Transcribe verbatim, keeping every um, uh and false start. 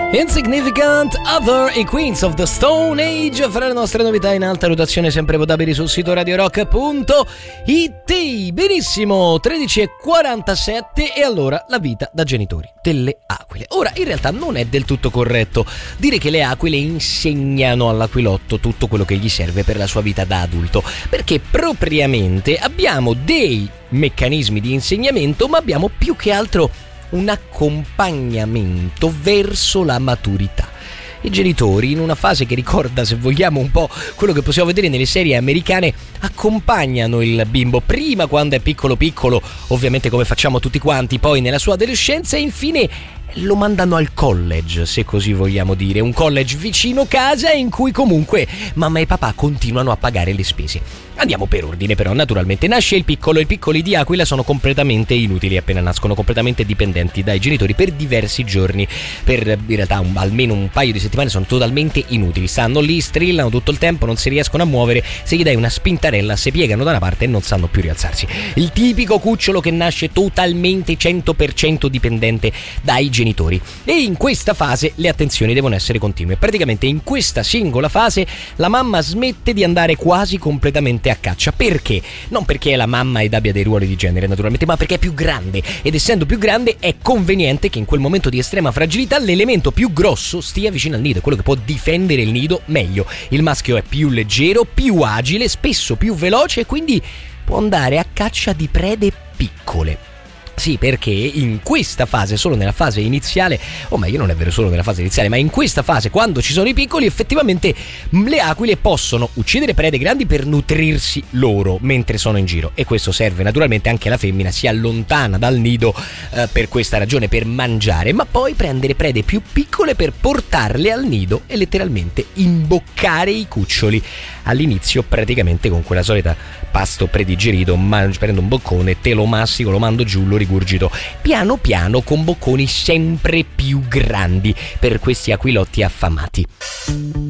Insignificant Other e Queens of the Stone Age fra le nostre novità in alta rotazione, sempre votabili sul sito radio rock punto it. Benissimo, tredici e quarantasette, e allora la vita da genitori delle aquile. Ora, in realtà non è del tutto corretto dire che le aquile insegnano all'aquilotto tutto quello che gli serve per la sua vita da adulto, perché propriamente abbiamo dei meccanismi di insegnamento, ma abbiamo più che altro un accompagnamento verso la maturità. I genitori, in una fase che ricorda, se vogliamo, un po' quello che possiamo vedere nelle serie americane, accompagnano il bimbo prima quando è piccolo piccolo, ovviamente come facciamo tutti quanti, poi nella sua adolescenza, e infine lo mandano al college, se così vogliamo dire, un college vicino casa in cui comunque mamma e papà continuano a pagare le spese. Andiamo per ordine, però. Naturalmente nasce il piccolo. I piccoli di Aquila sono completamente inutili appena nascono, completamente dipendenti dai genitori per diversi giorni, per in realtà un, almeno un paio di settimane sono totalmente inutili. Stanno lì, strillano tutto il tempo, non si riescono a muovere, se gli dai una spintarella si piegano da una parte e non sanno più rialzarsi. Il tipico cucciolo che nasce totalmente cento per cento dipendente dai genitori. E in questa fase le attenzioni devono essere continue. Praticamente in questa singola fase la mamma smette di andare quasi completamente a caccia. Perché? Non perché è la mamma ed abbia dei ruoli di genere, naturalmente, ma perché è più grande, ed essendo più grande è conveniente che in quel momento di estrema fragilità l'elemento più grosso stia vicino al nido, è quello che può difendere il nido meglio. Il maschio è più leggero, più agile, spesso più veloce, e quindi può andare a caccia di prede piccole. Sì, perché in questa fase, solo nella fase iniziale, o meglio non è vero solo nella fase iniziale, ma in questa fase, quando ci sono i piccoli, effettivamente le aquile possono uccidere prede grandi per nutrirsi loro mentre sono in giro, e questo serve naturalmente anche alla femmina, si allontana dal nido eh, per questa ragione, per mangiare, ma poi prendere prede più piccole per portarle al nido e letteralmente imboccare i cuccioli. All'inizio praticamente con quella solita pasto predigerito, man- prendo un boccone, te lo mastico, lo mando giù, lo rigurgito, piano piano con bocconi sempre più grandi per questi aquilotti affamati.